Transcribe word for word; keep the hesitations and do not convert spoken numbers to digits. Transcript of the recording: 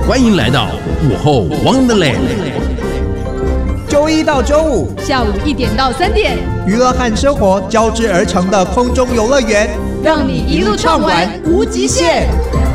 欢迎来到午后 Wonderland。 周一到周五下午一点到三点， 娱乐和生活交织而成的空中游乐园， 让你一路畅玩无极限。